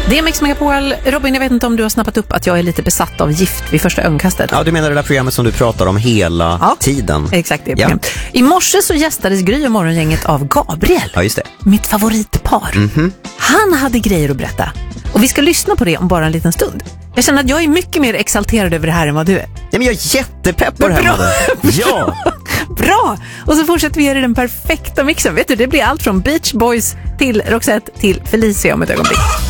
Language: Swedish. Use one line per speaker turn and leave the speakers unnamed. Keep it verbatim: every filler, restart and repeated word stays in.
Det är Mix Megapol. Robin, jag vet inte om du har snappat upp att jag är lite besatt av gift vid första ögonkastet.
Ja, du menar det där programmet som du pratar om hela
ja,
tiden.
Exakt det.
Ja.
I morse så gästades Gry och morgongänget av Gabriel.
Ja, just det.
Mitt favoritpar.
Mm-hmm.
Han hade grejer att berätta. Och vi ska lyssna på det om bara en liten stund. Jag känner att jag är mycket mer exalterad över det här än vad du är.
Ja, men jag är jättepepp på det här.
Bra.
Ja.
Bra! Och så fortsätter vi göra den perfekta mixen. Vet du, det blir allt från Beach Boys till Roxette till Felicia om ett ögonblick.